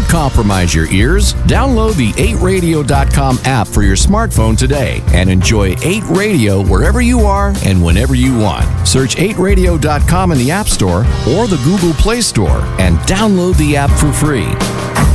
Don't compromise your ears. Download the 8radio.com app for your smartphone today and enjoy 8 Radio wherever you are and whenever you want. Search 8radio.com in the App Store or the Google Play Store and download the app for free.